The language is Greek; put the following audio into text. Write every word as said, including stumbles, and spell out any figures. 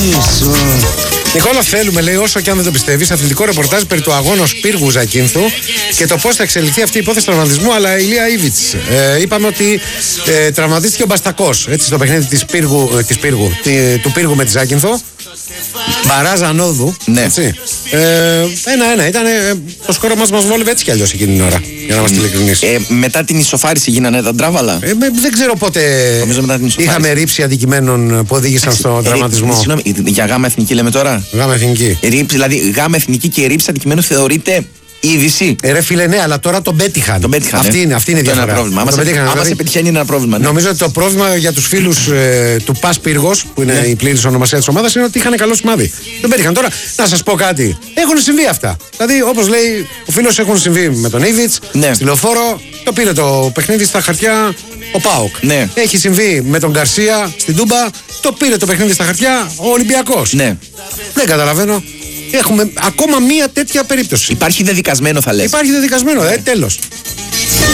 Νικόλα, θέλουμε, λέει, όσο και αν δεν το πιστεύει, αθλητικό ρεπορτάζ περί του αγώνα Πύργου Ζακίνθου και το πώς θα εξελιχθεί αυτή η υπόθεση τραυματισμού. Αλλά Ηλία Ήβιτς, ε, είπαμε ότι ε, τραυματίστηκε ο Μπαστακός, έτσι, στο παιχνίδι της Πύργου, ε, της Πύργου, τη, του Πύργου με τη Ζάκυνθο. Μπαράζ Ανόδου. Ναι. Ένα-ένα. Ε, ήταν. Ε, το σκόρο μας μας βόλευε έτσι κι αλλιώς εκείνη την ώρα. Για να είμαστε ειλικρινείς. Ε, μετά την ισοφάριση γίνανε τα τράβαλα. Ε, δεν ξέρω πότε είχαμε ρήψη αντικειμένων που οδήγησαν στον ε, τραυματισμό. Ε, συγγνώμη, για γάμα εθνική λέμε τώρα. Γάμα εθνική. Ρήψη, δηλαδή γάμα εθνική και ρήψη αντικειμένου θεωρείται είδηση. Ε, ρε φίλε, ναι, αλλά τώρα τον πέτυχαν. Τον πέτυχαν. Αυτή ε. είναι, αυτή είναι η διαφορά. Ένα πρόβλημα. Άμα, σε, πέτυχαν, άμα δηλαδή, σε πετυχαίνει είναι ένα πρόβλημα. Ναι. Νομίζω ότι το πρόβλημα για τους φίλους ε, του Πας Πύργος, που είναι ναι. η πλήρης ονομασία της ομάδας, είναι ότι είχαν καλό σημάδι. Δεν πέτυχαν. Τώρα, να σας πω κάτι. Έχουν συμβεί αυτά. Δηλαδή, όπως λέει ο φίλος, έχουν συμβεί με τον Ήβιτς, ναι. στη Λεωφόρο, το πήρε το παιχνίδι στα χαρτιά ο ΠΑΟΚ. Ναι. Έχει συμβεί με τον Γκαρσία στην Τούμπα, το πήρε το παιχνίδι στα χαρτιά ο Ολυμπιακός. Ναι. Δεν καταλαβαίνω. Έχουμε ακόμα μία τέτοια περίπτωση. Υπάρχει δεδικασμένο, θα λες. Υπάρχει δεδικασμένο, ε, τέλος.